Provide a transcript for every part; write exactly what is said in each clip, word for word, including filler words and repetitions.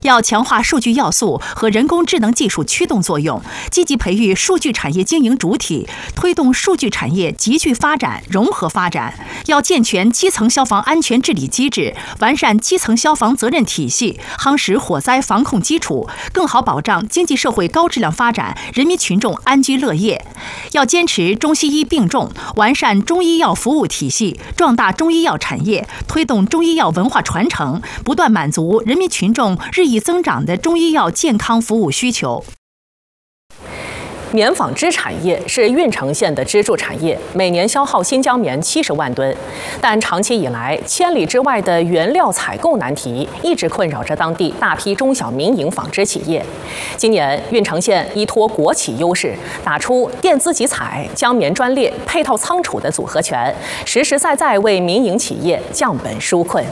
要强化数据要素和人工智能技术驱动作用，积极培育数据产业经营主体，推动数据产业集聚发展、融合发展。要健全基层消防安全治理机制，完善基层消防责任体系，夯实火灾防控基础，更好保障经济社会高质量发展、人民群众安居乐业。要坚持中西医并重，完善中医药服务体系，壮大中医药产业，推动中医药文化传承，不断满足人民群众日益增长的中医药健康服务需求。 棉纺织产业是运城县的支柱产业，每年消耗新疆棉七十万吨。但长期以来，千里之外的原料采购难题一直困扰着当地大批中小民营纺织企业。今年，运城县依托国企优势，打出电资集采、疆棉专列、配套仓储的组合拳，实实在在为民营企业降本纾困。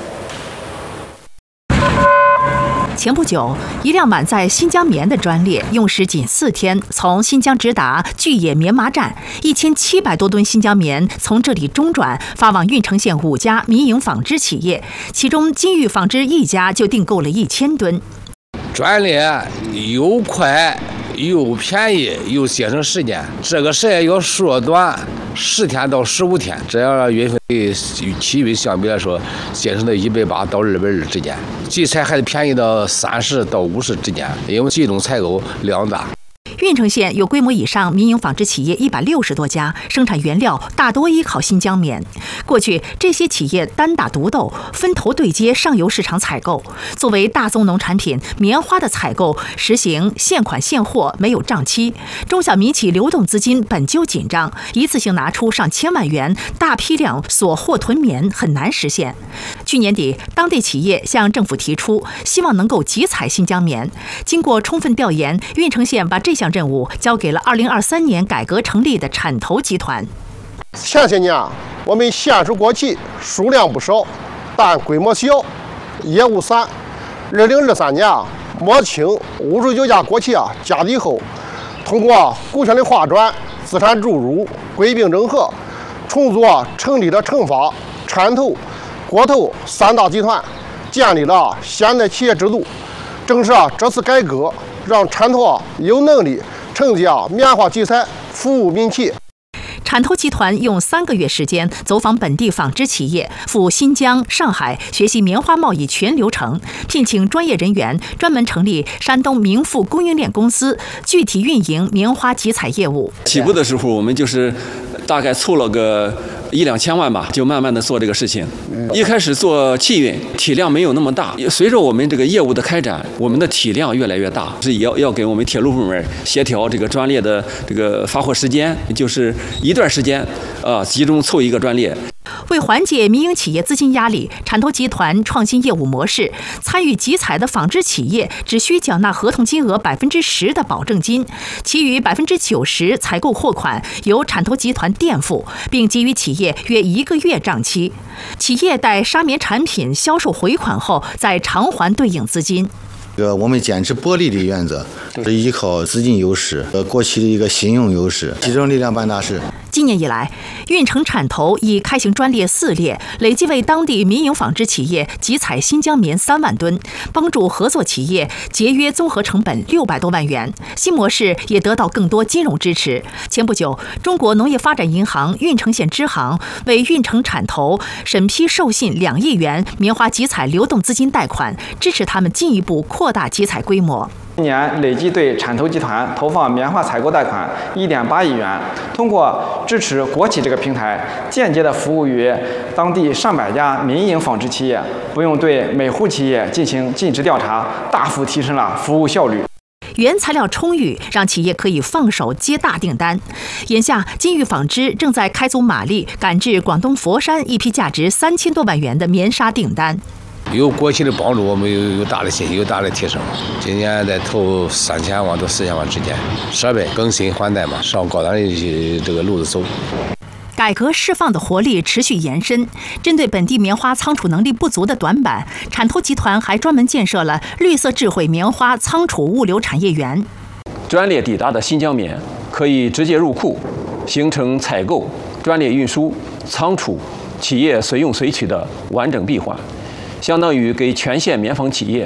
前不久，一辆满载新疆棉的专列用时仅四天，从新疆直达巨野棉麻站，一千七百多吨新疆棉从这里中转发往运城县五家民营纺织企业，其中金玉纺织一家就订购了一千吨。 专列又快又便宜又节省时间，这个时间要缩短十天到十五天，这样的运费与其余相比来说，节省到一百八到二百二之间，集采还是便宜到三十到五十之间，因为集中采购量大。 运城县有规模以上民营纺织企业一百六十多家，生产原料大多依靠新疆棉。过去这些企业单打独斗，分头对接上游市场采购。作为大宗农产品，棉花的采购实行现款现货，没有账期。中小民企流动资金本就紧张，一次性拿出上千万元，大批量锁货囤棉很难实现。去年底，当地企业向政府提出，希望能够集采新疆棉。经过充分调研，运城县把这项任务交给了二零二三年改革成立的产投集团。 前些年我们县属国企数量不少，但规模小，业务散。二零二三年摸清五十九家国企啊家底后，通过股权的划转、资产注入、归并整合，重组成立了城发、产投、国投三大集团，建立了现代企业制度。正是这次改革，让产投有能力承接棉花集采，服务民企。 产投集团用三个月时间走访本地纺织企业，赴新疆、上海学习棉花贸易全流程，聘请专业人员，专门成立山东明富供应链公司，具体运营棉花集采业务。 起步的时候，我们就是大概凑了个一两千万吧，就慢慢的做这个事情。一开始做气运，体量没有那么大，随着我们这个业务的开展，我们的体量越来越大，是也要要给我们铁路部门协调这个专列的这个发货时间，就是一段时间，啊，集中凑一个专列。 为缓解民营企业资金压力，产投集团创新业务模式，参与集采的纺织企业只需缴纳合同金额百分之十的保证金，其余百分之九十采购货款由产投集团垫付，并给予企业约一个月账期。企业待纱棉产品销售回款后，再偿还对应资金。 这个我们坚持薄利的原则，是依靠资金优势、呃国企的一个信用优势，集中力量办大事。 今年以来，运城产投已开行专列四列，累计为当地民营纺织企业集采新疆棉三万吨，帮助合作企业节约综合成本六百多万元。新模式也得到更多金融支持。前不久，中国农业发展银行运城县支行为运城产投审批授信两亿元棉花集采流动资金贷款，支持他们进一步扩大集采规模。 今年累计对产投集团投放棉花采购贷款一点八亿元，通过支持国企这个平台，间接的服务于当地上百家民营纺织企业，不用对每户企业进行尽职调查，大幅提升了服务效率。 原材料充裕，让企业可以放手接大订单。眼下，金玉纺织正在开足马力赶制广东佛山一批价值三千多万元的棉纱订单。 有国企的帮助，我们有有大的信心，有大的提升。今年在投三千万到四千万之间，设备更新换代嘛，上高端的这个路子走。 改革释放的活力持续延伸，针对本地棉花仓储能力不足的短板，产投集团还专门建设了绿色智慧棉花仓储物流产业园。 专列抵达的新疆棉可以直接入库，形成采购、专列运输、仓储、企业随用随取的完整闭环。相当于给全县棉纺企业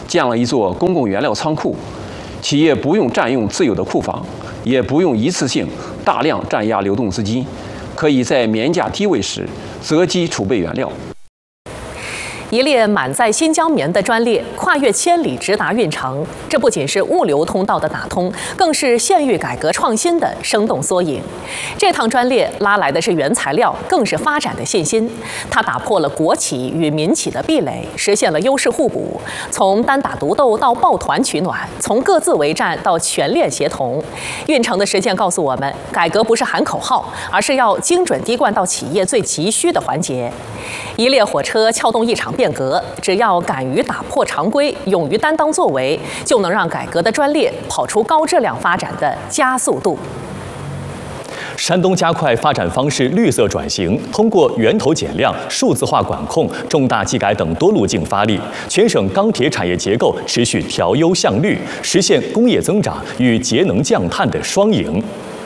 建了一座公共原料仓库，企业不用占用自有的库房，也不用一次性大量占压流动资金，可以在棉价低位时择机储备原料。 一列满载新疆棉的专列跨越千里直达运城，这不仅是物流通道的打通，更是县域改革创新的生动缩影。这趟专列拉来的是原材料，更是发展的信心。它打破了国企与民企的壁垒，实现了优势互补。从单打独斗到抱团取暖，从各自为战到全链协同。运城的实践告诉我们，改革不是喊口号，而是要精准滴灌到企业最急需的环节。一列火车撬动一场变革，只要敢于打破常规，勇于担当作为，就能让改革的专列跑出高质量发展的加速度。 山东加快发展方式绿色转型，通过源头减量、数字化管控、重大技改等多路径发力，全省钢铁产业结构持续调优向绿，实现工业增长与节能降碳的双赢。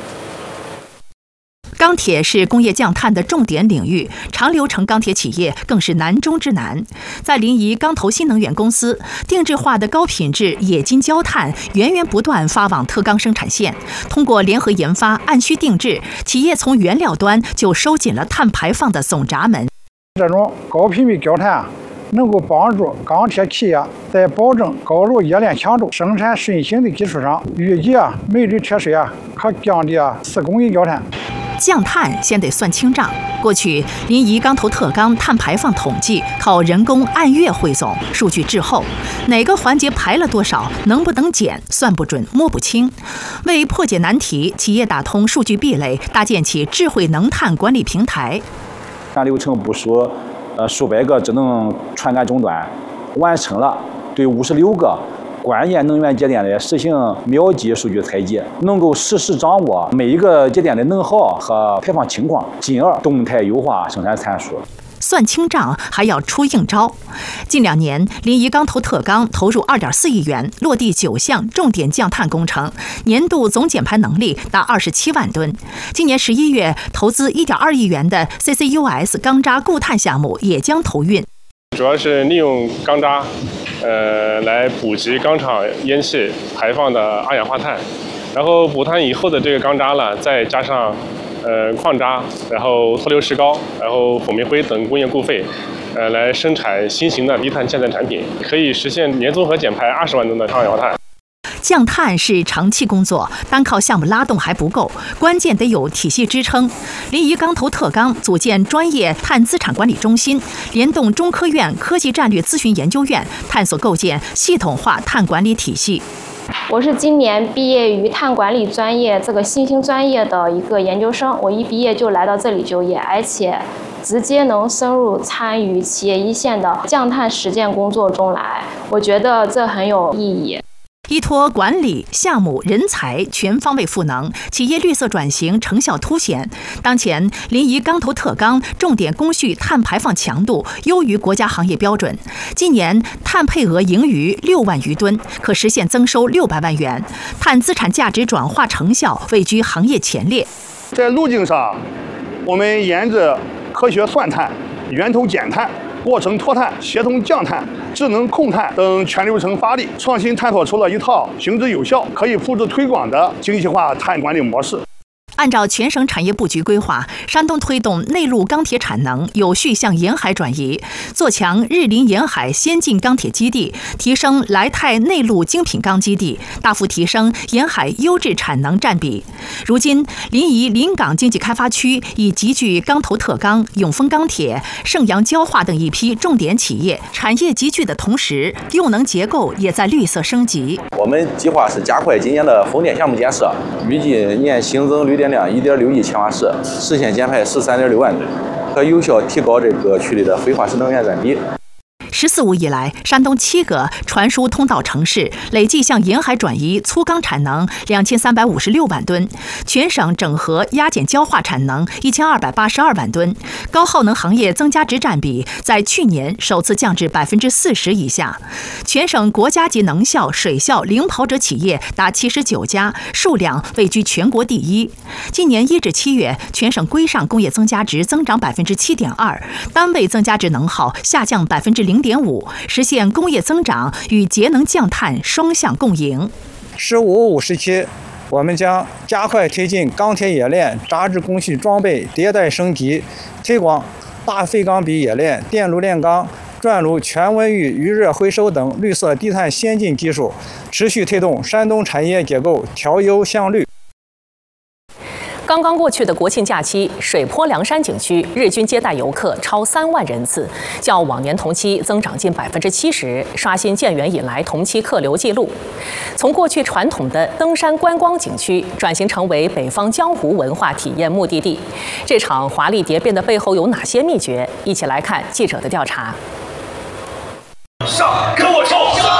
钢铁是工业降碳的重点领域，长流程钢铁企业更是难中之难。在临沂钢投新能源公司，定制化的高品质冶金焦炭源源不断发往特钢生产线。通过联合研发、按需定制，企业从原料端就收紧了碳排放的总闸门。 这种高频率焦炭能够帮助钢铁企业在保证高炉冶炼强度、生产顺行的基础上，预计啊每吨铁水啊可降低啊四公斤焦炭。 降碳先得算清账。过去临沂钢投特钢碳排放统计靠人工按月汇总，数据滞后，哪个环节排了多少，能不能减，算不准，摸不清。为破解难题，企业打通数据壁垒，搭建起智慧能碳管理平台。 全流程部署呃数百个智能传感终端，完成了对五十六个关键能源节点的实行秒级数据采集，能够实时掌握每一个节点的能耗和排放情况，进而动态优化生产参数。 算清账还要出硬招。近两年，临沂钢投特钢投入二点四亿元，落地九项重点降碳工程，年度总减排能力达二十七万吨。今年十一月，投资一点二亿元的 C C U S 钢渣固碳项目也将投运。 主要是利用钢渣，呃，来补给钢厂烟气排放的二氧化碳，然后补碳以后的这个钢渣了，再加上呃矿渣，然后脱硫石膏，然后火煤灰等工业固废，呃，来生产新型的低碳建材产品，可以实现年综合减排二十万吨的二氧化碳。 降碳是长期工作，单靠项目拉动还不够，关键得有体系支撑。临沂钢投特钢组建专业碳资产管理中心，联动中科院科技战略咨询研究院，探索构建系统化碳管理体系。 我是今年毕业于碳管理专业这个新兴专业的一个研究生，我一毕业就来到这里就业，而且直接能深入参与企业一线的降碳实践工作中来，我觉得这很有意义。 依托管理、项目、人才全方位赋能，企业绿色转型成效凸显。当前，临沂钢投特钢重点工序碳排放强度优于国家行业标准，今年碳配额盈余六万余吨，可实现增收六百万元，碳资产价值转化成效位居行业前列。 在路径上，我们沿着科学算碳、源头减碳、过程脱碳、协同降碳、智能控碳等全流程发力，创新探索出了一套行之有效、可以复制推广的精细化碳管理模式。 按照全省产业布局规划，山东推动内陆钢铁产能有序向沿海转移，做强日临沿海先进钢铁基地，提升莱泰内陆精品钢基地，大幅提升沿海优质产能占比。如今，临沂临港经济开发区已集聚钢投特钢、永丰钢铁、盛阳焦化等一批重点企业，产业集聚的同时，用能结构也在绿色升级。 我们计划是加快今年的风电项目建设，预计年新增绿电量一点六亿千瓦时，实现减排十三点六万吨，可有效提高这个区里的非化石能源占比。 十四五以来，山东七个传输通道城市累计向沿海转移粗钢产能两千三百五十六万吨，全省整合压减焦化产能一千二百八十二万吨，高耗能行业增加值占比在去年首次降至百分之四十以下。全省国家级能效、水效领跑者企业达七十九家，数量位居全国第一。今年一至七月，全省规上工业增加值增长百分之七点二，单位增加值能耗下降百分之零点点五，实现工业增长与节能降碳双向共赢。 十五五时期，我们将加快推进钢铁冶炼、扎制工序装备迭代升级，推广大废钢比冶炼、电炉炼钢、转炉全温域余热回收等绿色低碳先进技术，持续推动山东产业结构调优向绿。 刚刚过去的国庆假期，水泊梁山景区日均接待游客超三万人次，较往年同期增长近百分之七十，刷新建园以来同期客流记录。从过去传统的登山观光景区，转型成为北方江湖文化体验目的地。这场华丽蝶变的背后有哪些秘诀？一起来看记者的调查。 上，跟我冲！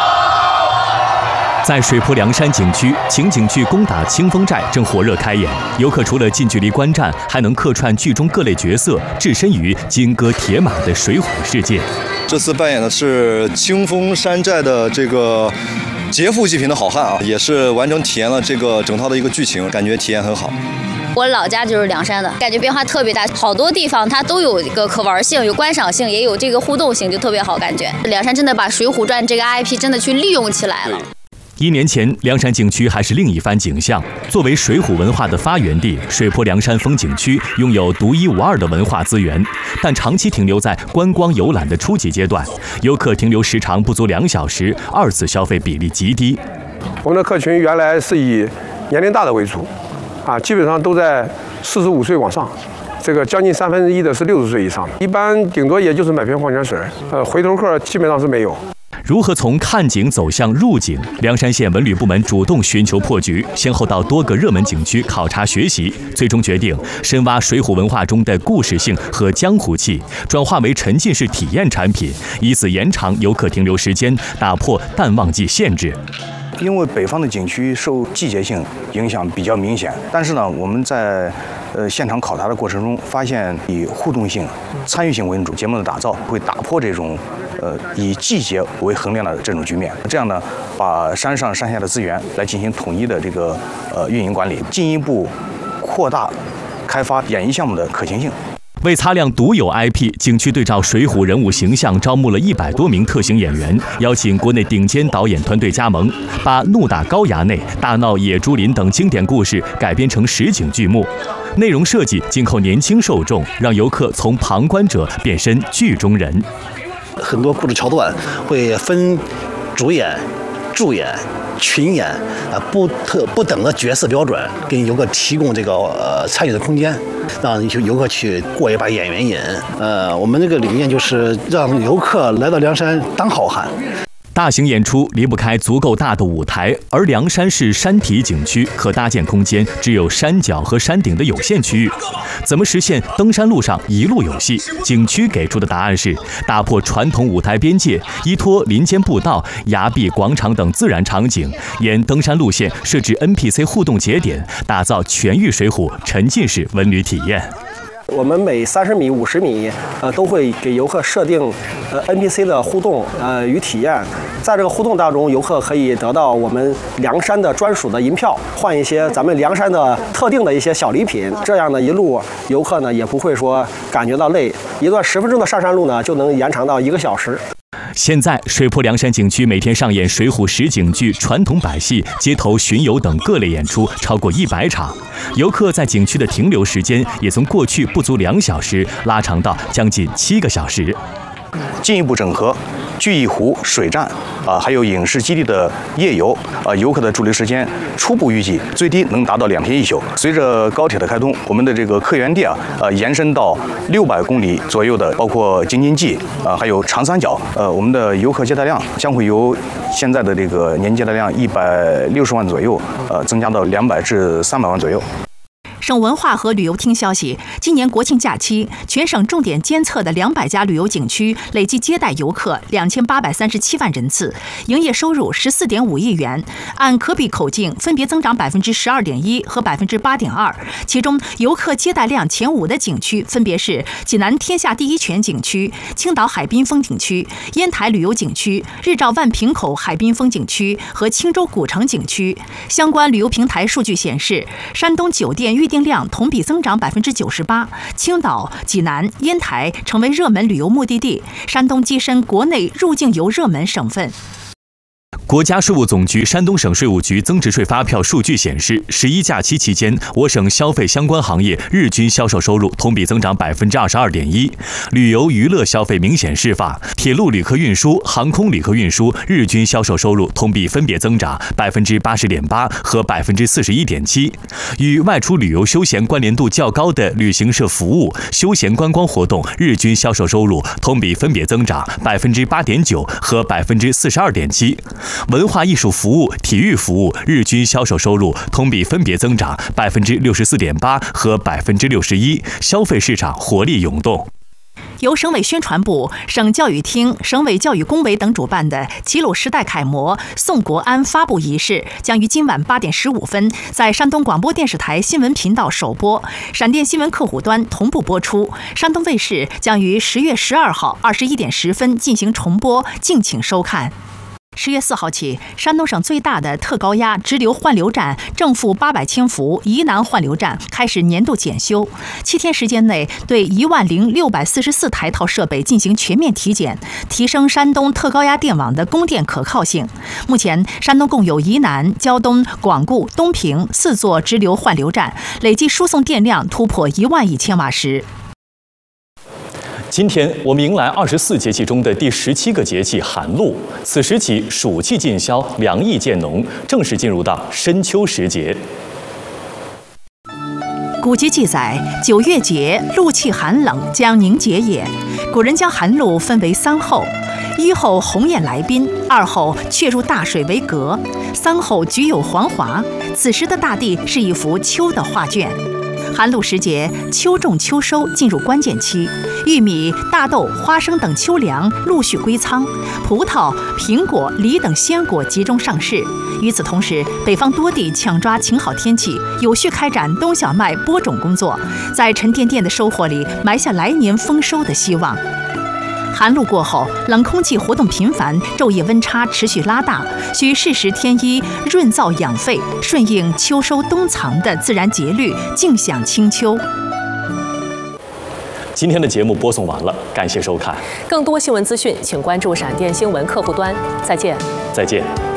在水泊梁山景区，情景剧《攻打清风寨》正火热开演。游客除了近距离观战，还能客串剧中各类角色，置身于金戈铁马的水浒世界。 这次扮演的是清风山寨的这个劫富济贫的好汉啊，也是完整体验了这个整套的一个剧情，感觉体验很好。 我老家就是梁山的，感觉变化特别大，好多地方它都有一个可玩性，有观赏性，也有这个互动性，就特别好。感觉梁山真的把《水浒传》这个 I P 真的去利用起来了。 一年前，梁山景区还是另一番景象。作为水浒文化的发源地，水泊梁山风景区拥有独一无二的文化资源，但长期停留在观光游览的初级阶段，游客停留时长不足两小时，二次消费比例极低。 我们的客群原来是以年龄大的为主，啊，基本上都在四十五岁往上。这个将近三分之一的是六十岁以上的，一般顶多也就是买瓶矿泉水，呃，回头客基本上是没有。 如何从看景走向入景？凉山县文旅部门主动寻求破局，先后到多个热门景区考察学习，最终决定深挖水浒文化中的故事性和江湖气，转化为沉浸式体验产品，以此延长游客停留时间，打破淡旺季限制。 因为北方的景区受季节性影响比较明显，但是呢，我们在呃现场考察的过程中，发现以互动性、参与性为主，节目的打造会打破这种呃以季节为衡量的这种局面。这样呢，把山上山下的资源来进行统一的这个呃运营管理，进一步扩大开发演艺项目的可行性。 为擦亮独有 I P， 景区对照水浒人物形象，招募了一百多名特型演员，邀请国内顶尖导演团队加盟，把《怒打高衙内》《大闹野猪林》等经典故事改编成实景剧目。内容设计紧扣年轻受众，让游客从旁观者变身剧中人。 很多故事桥段会分主演、助演、群演啊不特不等的角色标准，给游客提供这个呃参与的空间，让游客去过一把演员瘾。呃，我们这个理念就是让游客来到梁山当好汉。 大型演出离不开足够大的舞台，而梁山是山体景区，可搭建空间只有山脚和山顶的有限区域。怎么实现登山路上一路有戏？景区给出的答案是打破传统舞台边界，依托林间步道、崖壁、广场等自然场景，沿登山路线设置 N P C 互动节点，打造全域水浒沉浸式文旅体验。 我们每三十米、五十米，呃，都会给游客设定呃 N P C 的互动呃与体验。在这个互动当中，游客可以得到我们梁山的专属的银票，换一些咱们梁山的特定的一些小礼品。这样呢，一路游客呢也不会说感觉到累，一段十分钟的上山路呢就能延长到一个小时。 现在，水泊梁山景区每天上演水浒实景剧、传统百戏、街头巡游等各类演出超过一百场，游客在景区的停留时间也从过去不足两小时拉长到将近七个小时。 进一步整合聚义湖水站啊、呃，还有影视基地的夜游啊、呃，游客的驻留时间初步预计最低能达到两天一宿。随着高铁的开通，我们的这个客源地啊，呃，延伸到六百公里左右的，包括京津冀啊、呃，还有长三角，呃，我们的游客接待量将会由现在的这个年接待量一百六十万左右，呃，增加到两百至三百万左右。 省文化和旅游厅消息，今年国庆假期，全省重点监测的两百家旅游景区累计接待游客两千八百三十七万人次，营业收入十四点五亿元，按可比口径分别增长百分之十二点一和百分之八点二。其中，游客接待量前五的景区分别是济南天下第一泉景区、青岛海滨风景区、烟台旅游景区、日照万平口海滨风景区和青州古城景区。相关旅游平台数据显示，山东酒店预订订量同比增长百分之九十八。青岛、济南、烟台成为热门旅游目的地，山东跻身国内入境游热门省份。 国家税务总局山东省税务局增值税发票数据显示，十一假期期间，我省消费相关行业日均销售收入同比增长百分之二十二点一，旅游娱乐消费明显释放，铁路旅客运输、航空旅客运输日均销售收入同比分别增长百分之八十点八和百分之四十一点七。与外出旅游休闲关联度较高的旅行社服务、休闲观光活动日均销售收入同比分别增长百分之八点九和百分之四十二点七。文化艺术服务、体育服务日均销售收入同比分别增长百分之六十四点八和百分之六十一，消费市场活力涌动。 由省委宣传部、省教育厅、省委教育工委等主办的齐鲁时代楷模宋国安发布仪式将于今晚八点十五分在山东广播电视台新闻频道首播，闪电新闻客户端同步播出。山东卫视将于十月十二号二十一点十分进行重播，敬请收看。十月四号起，山东省最大的特高压直流换流站正负八百千伏沂南换流站开始年度检修，七天时间内对一万零六百四十四台套设备进行全面体检，提升山东特高压电网的供电可靠性。目前，山东共有沂南、胶东、广固、东平四座直流换流站，累计输送电量突破一万亿千瓦时。 今天我们迎来二十四节气中的第十七个节气寒露，此时起暑气尽消，凉意渐浓，正式进入到深秋时节。 古籍记载，九月节，露气寒冷，将凝结也。古人将寒露分为三候：一候鸿雁来宾，二候却入大水为阁，三候菊有黄华。此时的大地是一幅秋的画卷。寒露时节，秋种秋收进入关键期，玉米、大豆、花生等秋粮陆续归仓，葡萄、苹果、梨等鲜果集中上市。与此同时，北方多地抢抓晴好天气，有序开展冬小麦播种工作，在沉甸甸的收获里埋下来年丰收的希望。寒露过后，冷空气活动频繁，昼夜温差持续拉大，需适时添衣，润燥养肺，顺应秋收冬藏的自然节律，静享清秋。 今天的节目播送完了，感谢收看。 更多新闻资讯，请关注闪电新闻客户端。再见。 再见。